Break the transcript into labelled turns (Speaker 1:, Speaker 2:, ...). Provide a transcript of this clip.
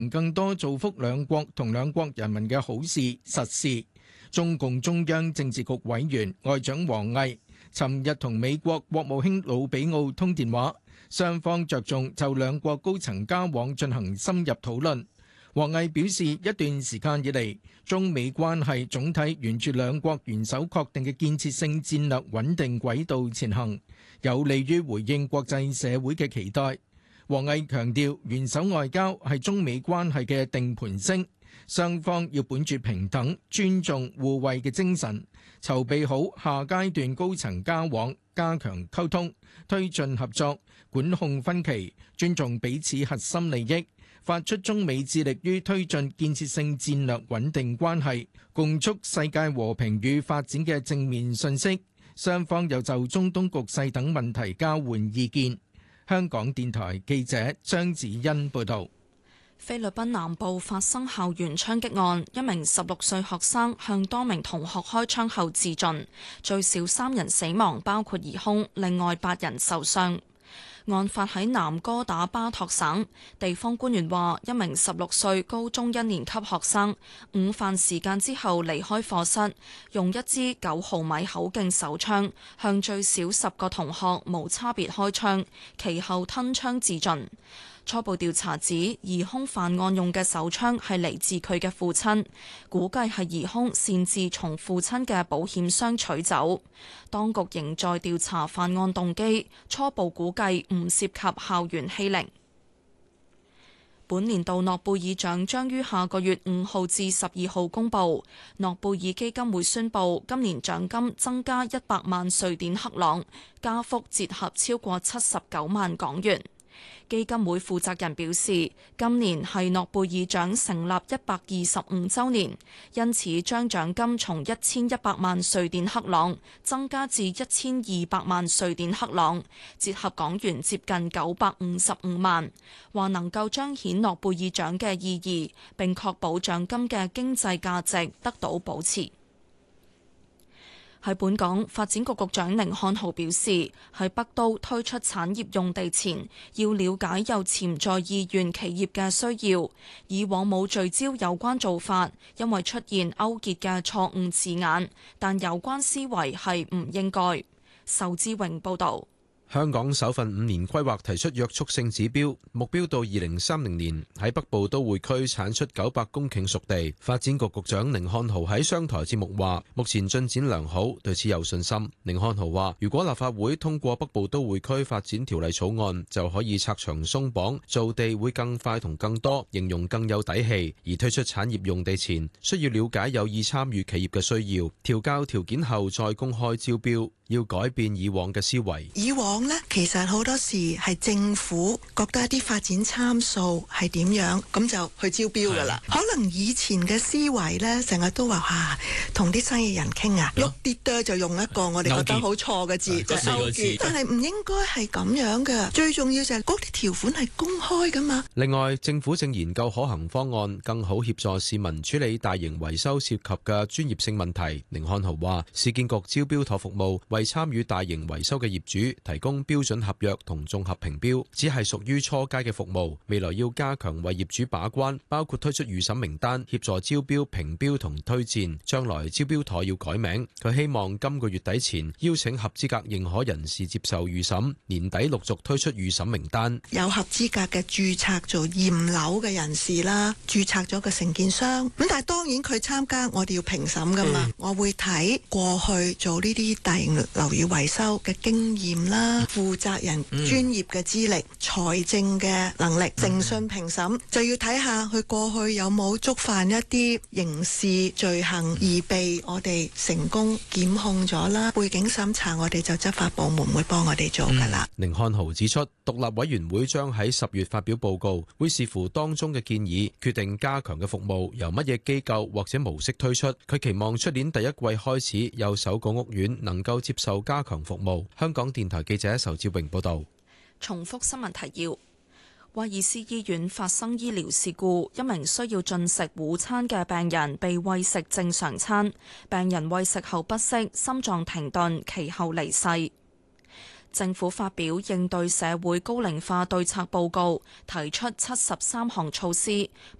Speaker 1: 更多造福兩國同兩國人民嘅好事實事。中共中央政治局委員外長王毅尋日同美國國務卿魯比奧通電話，雙方着重就兩國高層交往進行深入討論。王毅表示，一段時間以嚟，中美關係總體沿住兩國元首確定嘅建設性戰略穩定軌道前行，有利於回應國際社會嘅期待。王毅強調，元首外交係中美關係嘅定盤星，雙方要本住平等、尊重、互惠嘅精神，籌備好下階段高層交往，加強溝通，推進合作，管控分歧，尊重彼此核心利益，發出中美致力於推進建設性戰略穩定關係，共促世界和平與發展嘅正面信息。雙方又就中東局勢等問題交換意見。香港電台記者張子欣報道。
Speaker 2: 菲律賓南部發生校園槍擊案，一名16歲學生向多名同學開槍後自盡，最少3人死亡，包括疑兇，另外8人受傷。案發喺南哥打巴托省，地方官員話，一名16歲高中1年級學生午飯時間之後離開課室，用一支9毫米口徑手槍向最少10個同學無差別開槍，其後吞槍自盡。初步調查指，疑兇犯案用嘅手槍係嚟自佢嘅父親，估計係疑兇擅自從父親嘅保險箱取走。當局仍在調查犯案動機，初步估計唔涉及校園欺凌。本年度諾貝爾獎將於下個月5號至12號公佈。諾貝爾基金會宣布，今年獎金增加100萬瑞典克朗，加幅折合超過79萬港元。基金會負責人表示，今年係諾貝爾獎成立125週年，因此將獎金從1100萬瑞典克朗增加至1200萬瑞典克朗，折合港元接近955萬，話能夠彰顯諾貝爾獎嘅意義，並確保獎金嘅經濟價值得到保持。喺本港，發展局局長甯漢豪表示，喺北都推出產業用地前，要了解有潛在意願企業嘅需要。以往冇聚焦有關做法，因為出現勾結嘅錯誤字眼，但有關思維係唔應該。仇志榮報導。
Speaker 3: 香港首份5年規劃提出約束性指標，目標到2030年喺北部都會區產出900公頃熟地。發展局局長甯漢豪喺商台節目話，目前進展良好，對此有信心。甯漢豪話，如果立法會通過北部都會區發展條例草案，就可以拆牆鬆綁，造地會更快同更多，形容更有底氣。而推出產業用地前，需要了解有意參與企業嘅需要，調校條件後再公開招標。要改變以往嘅思維。
Speaker 4: 以往呢，其實好多時係政府覺得一啲發展參數係點樣，咁就去招標㗎啦。可能以前嘅思維呢，成日都話同啲生意人傾啊，碌啲多就用一個我哋覺得好錯嘅字，就勾結。但係唔應該係咁樣嘅。最重要就係嗰啲條款係公開㗎嘛。
Speaker 3: 另外，政府正研究可行方案，更好協助市民處理大型維修涉及嘅專業性問題。甯漢豪話，市建局招標妥服務為參與大型維修嘅業主提供標準合約同綜合評標，只係屬於初階嘅服務。未來要加強為業主把關，包括推出預審名單，協助招標、評標同推薦。將來招標妥要改名。佢希望今個月底前邀請合資格認可人士接受預審，年底陸續推出預審名單。
Speaker 4: 有合資格嘅註冊做驗樓嘅人士啦，註冊咗個承建商。咁但係當然佢參加，我哋要評審噶嘛。我會睇過去做呢啲大型樓宇維修嘅經驗啦，負責人專業嘅資歷、財政嘅能力、誠信評審，就要睇下佢過去有冇觸犯一啲刑事罪行而被我哋成功檢控咗啦。背景審查我哋就執法部門會幫我哋做噶啦。
Speaker 3: 甯漢豪指出，獨立委員會將喺10月發表報告，會視乎當中嘅建議，決定加強嘅服務由乜嘢機構或者模式推出。佢期望出年第一季開始有首個屋苑能夠接受加強服務。香港電台記者仇志榮報道。
Speaker 2: 重複新聞提要：威爾斯醫院發生醫療事故，一名需要進食午餐嘅病人被餵食正常餐，病人餵食後不適，心臟停頓，其後離世。 政府發表應對社會高齡化對策報告，提出73項措施，